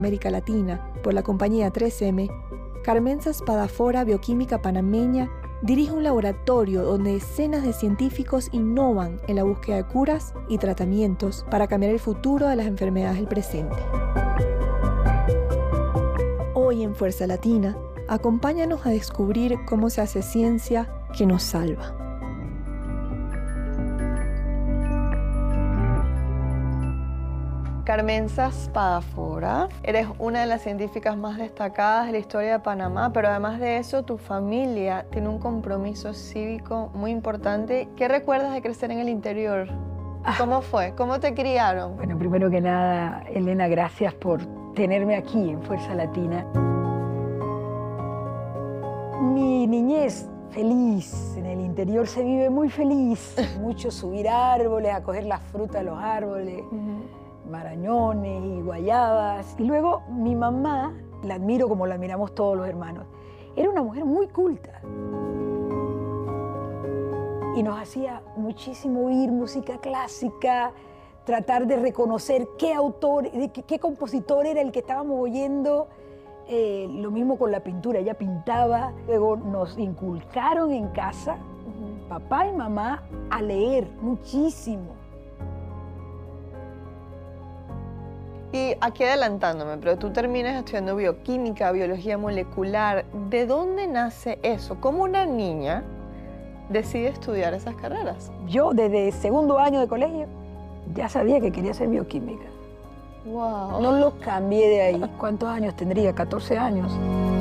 América Latina por la compañía 3M, Carmenza Spadafora, bioquímica panameña, dirige un laboratorio donde decenas de científicos innovan en la búsqueda de curas y tratamientos para cambiar el futuro de las enfermedades del presente. Hoy en Fuerza Latina, acompáñanos a descubrir cómo se hace ciencia que nos salva. Carmenza Spadafora, eres una de las científicas más destacadas de la historia de Panamá, pero además de eso, tu familia tiene un compromiso cívico muy importante. ¿Qué recuerdas de crecer en el interior? ¿Cómo fue? ¿Cómo te criaron? Bueno, primero que nada, Elena, gracias por tenerme aquí en Fuerza Latina. Mi niñez feliz, en el interior se vive muy feliz. Mucho subir árboles, a coger las frutas de los árboles. Marañones y guayabas. Y luego mi mamá, la admiro como la admiramos todos los hermanos, era una mujer muy culta. Y nos hacía muchísimo oír música clásica, tratar de reconocer qué autor, qué compositor era el que estábamos oyendo. Lo mismo con la pintura, ella pintaba. Luego nos inculcaron en casa, papá y mamá, a leer muchísimo. Y aquí adelantándome, pero tú terminas estudiando bioquímica, biología molecular. ¿De dónde nace eso? ¿Cómo una niña decide estudiar esas carreras? Yo desde segundo año de colegio ya sabía que quería ser bioquímica. Wow. No lo cambié de ahí. ¿Cuántos años tendría? 14 años.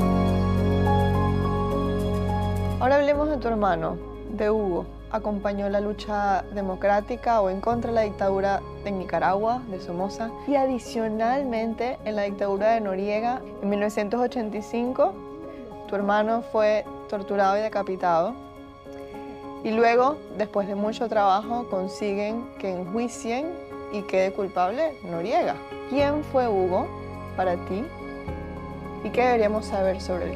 Ahora hablemos de tu hermano, de Hugo. Acompañó la lucha democrática o en contra de la dictadura en Nicaragua, de Somoza, y adicionalmente en la dictadura de Noriega. En 1985, tu hermano fue torturado y decapitado. Y luego, después de mucho trabajo, consiguen que enjuicien y quede culpable Noriega. ¿Quién fue Hugo para ti? ¿Y qué deberíamos saber sobre él?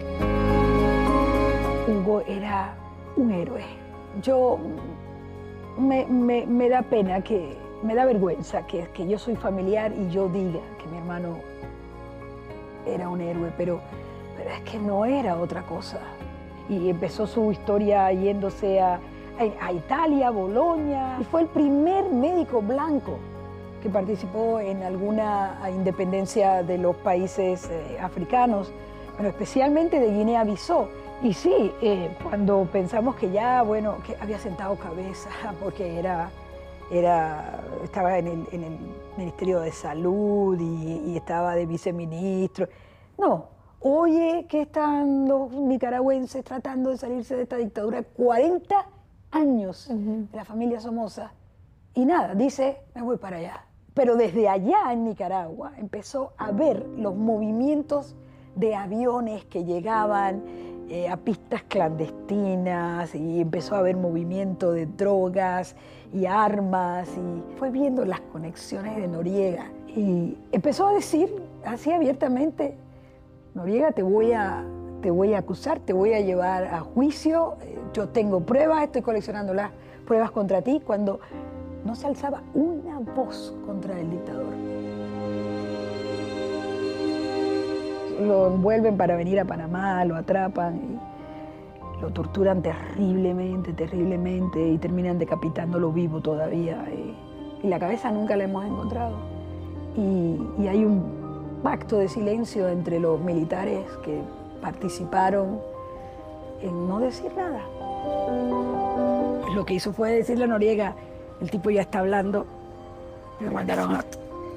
Hugo era un héroe. Yo me da pena, me da vergüenza que yo soy familiar y yo diga que mi hermano era un héroe, pero es que no era otra cosa. Y empezó su historia yéndose a Italia, Bolonia, y fue el primer médico blanco que participó en alguna independencia de los países africanos, pero especialmente de Guinea-Bissau. Y sí, cuando pensamos que ya, bueno, que había sentado cabeza porque estaba en el Ministerio de Salud y estaba de viceministro. No, oye, que están los nicaragüenses tratando de salirse de esta dictadura, 40 años de la familia Somoza. Y nada, dice, me voy para allá. Pero desde allá en Nicaragua empezó a ver los movimientos de aviones que llegaban a pistas clandestinas y empezó a haber movimiento de drogas y armas y fue viendo las conexiones de Noriega y empezó a decir así abiertamente, Noriega, te voy a acusar, te voy a llevar a juicio, yo tengo pruebas, estoy coleccionando las pruebas contra ti, cuando no se alzaba una voz contra el dictador. Lo envuelven para venir a Panamá, lo atrapan y lo torturan terriblemente, terriblemente y terminan decapitándolo vivo todavía. Y la cabeza nunca la hemos encontrado. Y hay un pacto de silencio entre los militares que participaron en no decir nada. Lo que hizo fue decirle a Noriega, el tipo ya está hablando, me mandaron a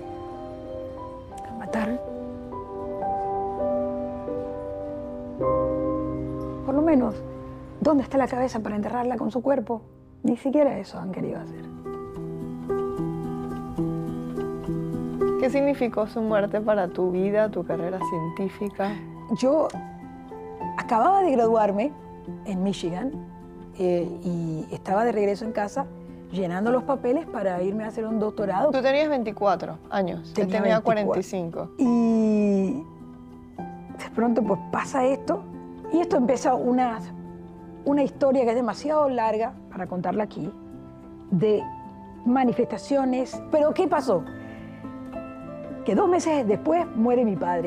matar. Por lo menos, ¿dónde está la cabeza para enterrarla con su cuerpo? Ni siquiera eso han querido hacer. ¿Qué significó su muerte para tu vida, tu carrera científica? Yo acababa de graduarme en Michigan y estaba de regreso en casa llenando los papeles para irme a hacer un doctorado. Tú tenías 24 años, él tenía 45. Y de pronto pues pasa esto. Y esto empieza una historia que es demasiado larga para contarla aquí, de manifestaciones. Pero ¿qué pasó? que 2 meses después muere mi padre.